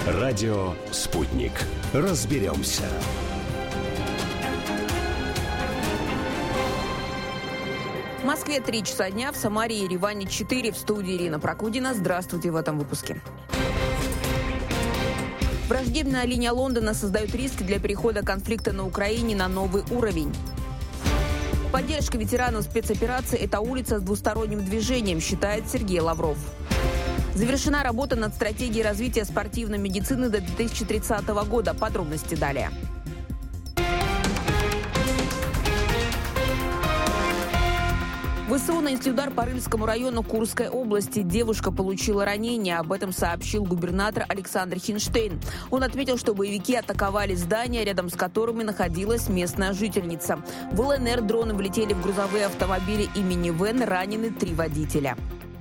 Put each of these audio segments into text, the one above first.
Радио «Спутник». Разберемся. В Москве 3 часа дня, в Самаре и Ереване 4. В студии Ирина Прокудина. Здравствуйте в этом выпуске. Враждебная линия Лондона создает риски для перехода конфликта на Украине на новый уровень. Поддержка ветеранов спецоперации – это улица с двусторонним движением, считает Сергей Лавров. Завершена работа над стратегией развития спортивной медицины до 2030 года. Подробности далее. ВСУ нанесли удар по Рыльскому району Курской области. Девушка получила ранение. Об этом сообщил губернатор Александр Хинштейн. Он отметил, что боевики атаковали здания, рядом с которыми находилась местная жительница. В ЛНР дроны влетели в грузовые автомобили и минивэн, ранены 3 водителя.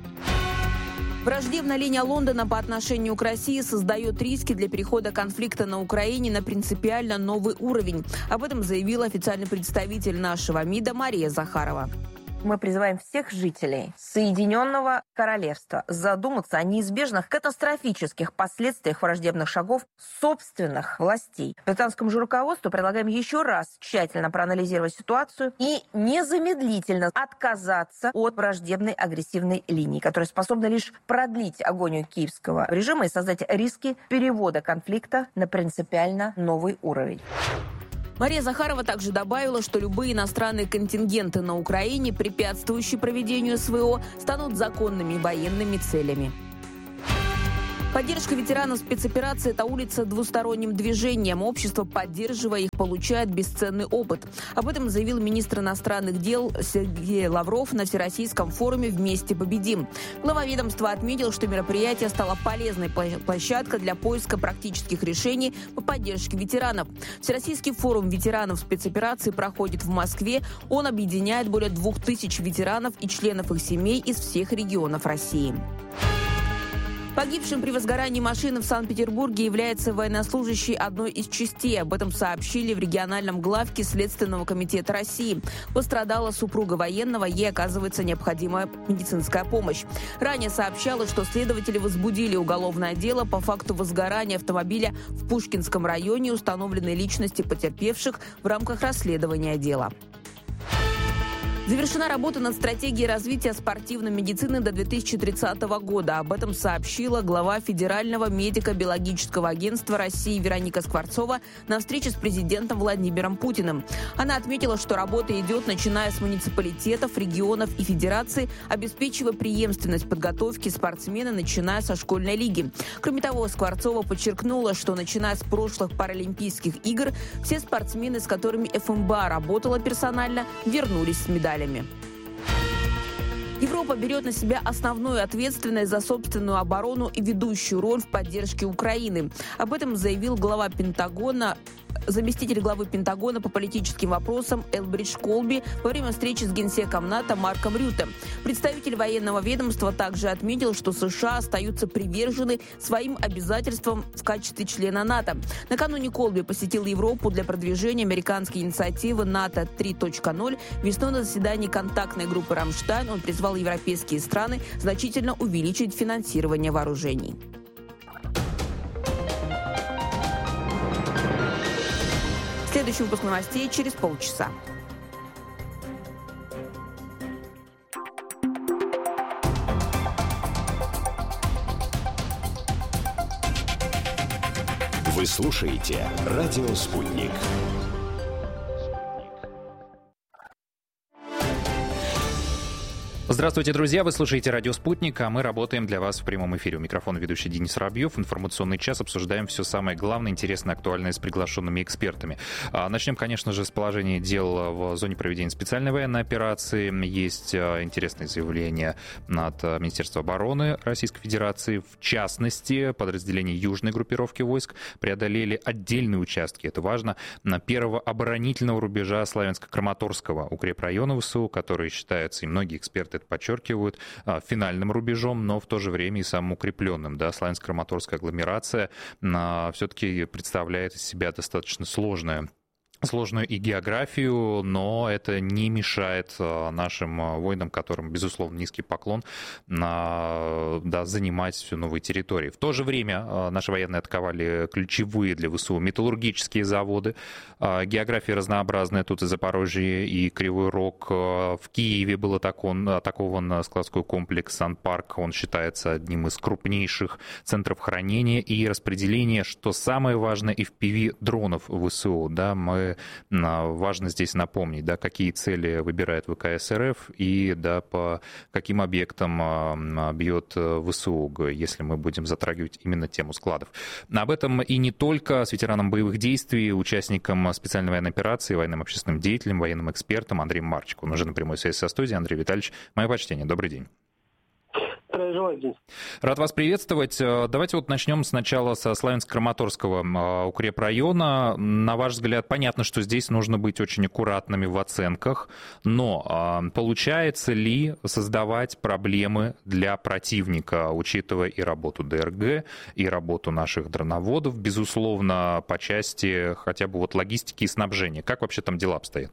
Враждебная линия Лондона по отношению к России создает риски для перехода конфликта на Украине на принципиально новый уровень. Об этом заявил официальный представитель нашего МИДа Мария Захарова. Мы призываем всех жителей Соединенного Королевства задуматься о неизбежных катастрофических последствиях враждебных шагов собственных властей. Британскому же руководству предлагаем еще раз тщательно проанализировать ситуацию и незамедлительно отказаться от враждебной агрессивной линии, которая способна лишь продлить агонию киевского режима и создать риски перевода конфликта на принципиально новый уровень. Мария Захарова также добавила, что любые иностранные контингенты на Украине, препятствующие проведению СВО, станут законными военными целями. Поддержка ветеранов спецоперации – это улица с двусторонним движением. Общество, поддерживая их, получает бесценный опыт. Об этом заявил министр иностранных дел Сергей Лавров на Всероссийском форуме «Вместе победим». Глава ведомства отметил, что мероприятие стало полезной площадкой для поиска практических решений по поддержке ветеранов. Всероссийский форум ветеранов спецоперации проходит в Москве. Он объединяет более 2000 ветеранов и членов их семей из всех регионов России. Погибшим при возгорании машины в Санкт-Петербурге является военнослужащий одной из частей. Об этом сообщили в региональном главке Следственного комитета России. Пострадала супруга военного, ей оказывается необходимая медицинская помощь. Ранее сообщалось, что следователи возбудили уголовное дело по факту возгорания автомобиля в Пушкинском районе, установленной личности потерпевших в рамках расследования дела. Завершена работа над стратегией развития спортивной медицины до 2030 года. Об этом сообщила глава Федерального медико-биологического агентства России Вероника Скворцова на встрече с президентом Владимиром Путиным. Она отметила, что работа идет, начиная с муниципалитетов, регионов и федераций, обеспечивая преемственность подготовки спортсмена, начиная со школьной лиги. Кроме того, Скворцова подчеркнула, что начиная с прошлых Паралимпийских игр, все спортсмены, с которыми ФМБА работала персонально, вернулись с медалями. Европа берет на себя основную ответственность за собственную оборону и ведущую роль в поддержке Украины. Об этом заявил глава Пентагона, заместитель главы Пентагона по политическим вопросам Элбридж Колби во время встречи с генсеком НАТО Марком Рютте. Представитель военного ведомства также отметил, что США остаются привержены своим обязательствам в качестве члена НАТО. Накануне Колби посетил Европу для продвижения американской инициативы НАТО 3.0. Весной на заседании контактной группы «Рамштайн» он призвал европейские страны значительно увеличить финансирование вооружений. Следующий выпуск новостей через полчаса. Вы слушаете «Радио Спутник». Здравствуйте, друзья! Вы слушаете «Радио Спутник», а мы работаем для вас в прямом эфире. У микрофона ведущий Денис Воробьев. Информационный час. Обсуждаем все самое главное, интересное, актуальное с приглашенными экспертами. Начнем, конечно же, с положения дел в зоне проведения специальной военной операции. Есть интересные заявления от Министерства обороны Российской Федерации. В частности, подразделения южной группировки войск преодолели отдельные участки, это важно, на первого оборонительного рубежа Славянско-Краматорского укрепрайона ВСУ, который считается, и многие эксперты это подчеркивают, финальным рубежом, но в то же время и самым укрепленным. Да, Славянско-Краматорская агломерация все-таки представляет из себя достаточно сложное сложную и географию, но это не мешает нашим воинам, которым, безусловно, низкий поклон, занимать все новые территории. В то же время наши военные атаковали ключевые для ВСУ металлургические заводы. География разнообразная, тут и Запорожье, и Кривой Рог. В Киеве был атакован складской комплекс «Санпарк». Он считается одним из крупнейших центров хранения и распределения, что самое важное, FPV-дронов ВСУ. Да, важно здесь напомнить, да, какие цели выбирает ВКС РФ и да, по каким объектам бьет ВСУ, если мы будем затрагивать именно тему складов. Об этом и не только с ветераном боевых действий, участником специальной военной операции, военным общественным деятелем, военным экспертом Андреем Марчиком. Он уже на прямой связи со студией. Андрей Витальевич, мое почтение. Добрый день. Рад вас приветствовать. Давайте вот начнем сначала со Славянско-Краматорского укрепрайона. На ваш взгляд, понятно, что здесь нужно быть очень аккуратными в оценках, но получается ли создавать проблемы для противника, учитывая и работу ДРГ, и работу наших дроноводов, безусловно, по части хотя бы вот логистики и снабжения? Как вообще там дела обстоят?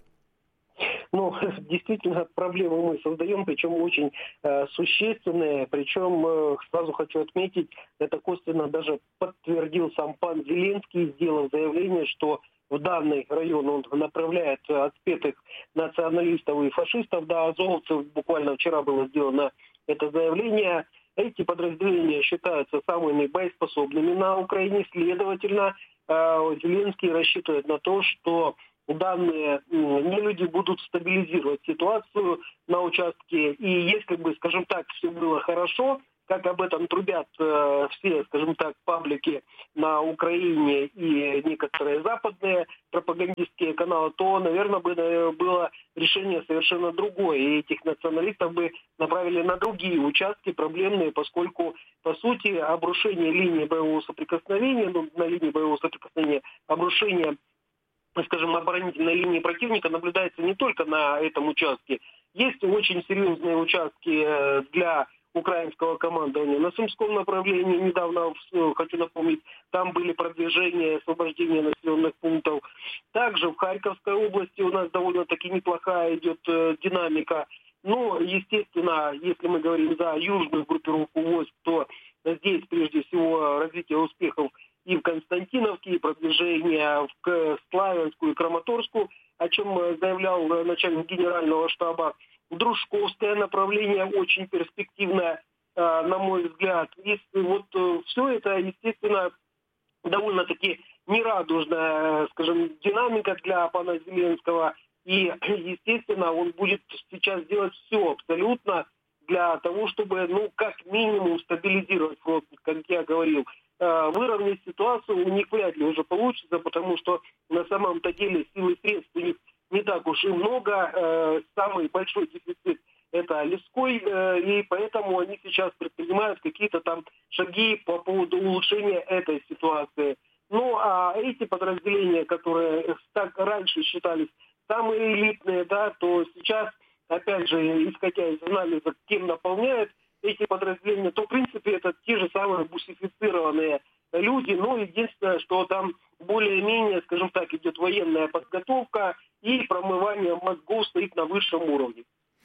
Ну, действительно, проблемы мы создаем, причем очень существенные. Причем, сразу хочу отметить, это косвенно даже подтвердил сам пан Зеленский, сделав заявление, что в данный район он направляет отпетых националистов и фашистов, да, азовцев. Буквально вчера было сделано это заявление. Эти подразделения считаются самыми боеспособными на Украине. Следовательно, Зеленский рассчитывает на то, что данные нелюди будут стабилизировать ситуацию на участке. И если бы, скажем так, все было хорошо, как об этом трубят все, скажем так, паблики на Украине и некоторые западные пропагандистские каналы, то, наверное, бы было решение совершенно другое. И этих националистов бы направили на другие участки проблемные, поскольку, по сути, обрушение линии боевого соприкосновения, на линии боевого соприкосновения, обрушение, скажем, оборонительной линии противника наблюдается не только на этом участке. Есть очень серьезные участки для украинского командования. На Сумском направлении недавно, хочу напомнить, там были продвижения, освобождения населенных пунктов. Также в Харьковской области у нас довольно-таки неплохая идет динамика. Но, естественно, если мы говорим за южную группировку войск, то здесь прежде всего развитие успехов и в Константиновке, и продвижение в Славянску и Краматорску, о чем заявлял начальник генерального штаба. Дружковское направление очень перспективное, на мой взгляд. И вот все это, естественно, довольно-таки нерадужная, скажем, динамика для пана Зеленского. И, естественно, он будет сейчас делать все абсолютно для того, чтобы, как минимум стабилизировать фронт, как я говорил. Выровнять ситуацию у них вряд ли уже получится, потому что на самом-то деле сил и средств у них не так уж и много. Самый большой дефицит – это Лиской, и поэтому они сейчас предпринимают какие-то там шаги по поводу улучшения этой ситуации. Ну, а эти подразделения, которые так раньше считались самые элитные, да, то сейчас, опять же, исходя из анализа, кем наполняют эти подразделения, то, в принципе, это те же самые бусифицированные люди, но единственное, что там более-менее, скажем так, идет военная подготовка и промывание мозгов стоит на высшем уровне.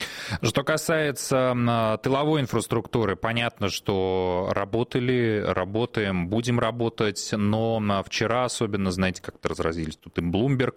Что касается тыловой инфраструктуры, понятно, что работаем, будем работать, но вчера особенно, знаете, как-то разразились тут и Bloomberg,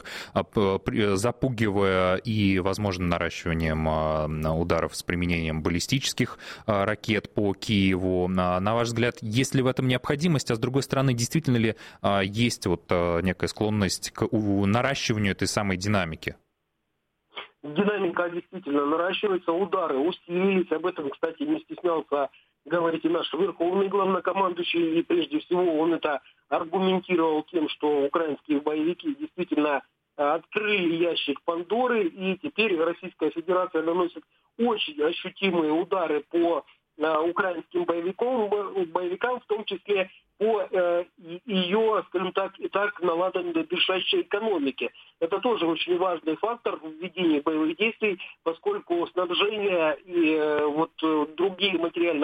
запугивая и возможным наращиванием ударов с применением баллистических ракет по Киеву. На ваш взгляд, есть ли в этом необходимость, а с другой стороны, действительно ли есть вот некая склонность к наращиванию этой самой динамики? Динамика действительно наращивается, удары усилились. Об этом, кстати, не стеснялся говорить и наш верховный главнокомандующий. И прежде всего он это аргументировал тем, что украинские боевики действительно открыли ящик Пандоры. И теперь Российская Федерация наносит очень ощутимые удары по украинским боевикам, в том числе по ее, скажем так, и так наладанной дышащей экономике. Это тоже очень важный фактор в ведении боевых действий, поскольку снабжение и другие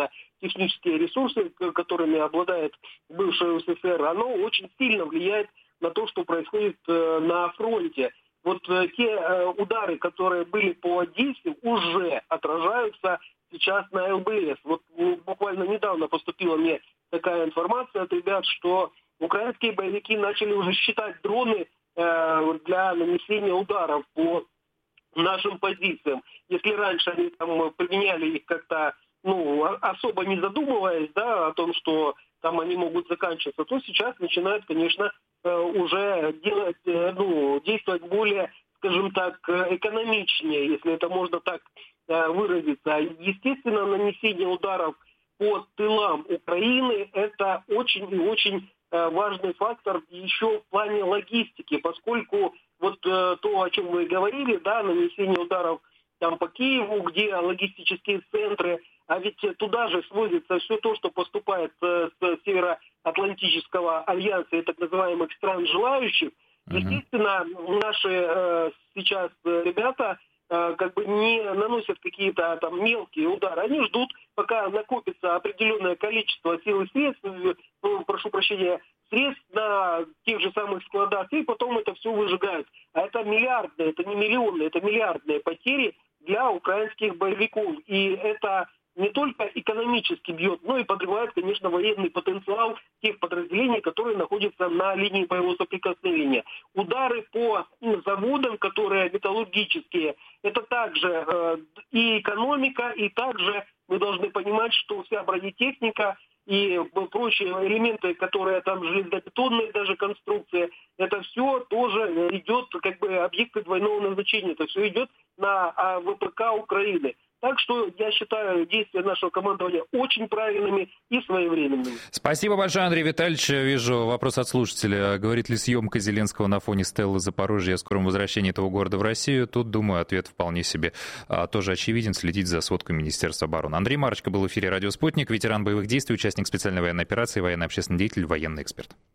материально-технические ресурсы, которыми обладает бывшая СССР, оно очень сильно влияет на то, что происходит на фронте. Вот те удары, которые были по действиям, уже отражаются сейчас на ЛБС. Вот буквально недавно поступила мне такая информация от ребят, что украинские боевики начали уже считать дроны для нанесения ударов по нашим позициям. Если раньше они там применяли их как-то, особо не задумываясь, да, о том, что там они могут заканчиваться, то сейчас начинают, конечно, уже действовать более, скажем так, экономичнее, если это можно так выразиться. Естественно, нанесение ударов по тылам Украины – это очень и очень важный фактор еще в плане логистики, поскольку вот то, о чем вы говорили, да, нанесение ударов там по Киеву, где логистические центры, а ведь туда же свозится все то, что поступает с Североатлантического альянса и так называемых стран желающих. Естественно, наши сейчас ребята как бы не наносят какие-то там мелкие удары. Они ждут, пока накопится определенное количество сил и средств, средств на тех же самых складах, и потом это все выжигают. А это миллиардные, это не миллионные, это миллиардные потери для украинских боевиков. И это не только экономически бьет, но и подрывает, конечно, военный потенциал тех подразделений, которые находятся на линии боевого соприкосновения. Удары по заводам, которые металлургические, это также и экономика, и также мы должны понимать, что вся бронетехника и прочие элементы, которые там железобетонные даже конструкции, это все тоже идет как бы объекты двойного назначения, это все идет на ВПК Украины. Так что я считаю действия нашего командования очень правильными и своевременными. Спасибо большое, Андрей Витальевич. Вижу вопрос от слушателя. Говорит ли съемка Зеленского на фоне стеллы Запорожья о скором возвращении этого города в Россию? Тут, думаю, ответ вполне себе тоже очевиден. Следить за сводкой Министерства обороны. Андрей Марочка был в эфире «Радио Спутник», ветеран боевых действий, участник специальной военной операции, военно-общественный деятель, военный эксперт.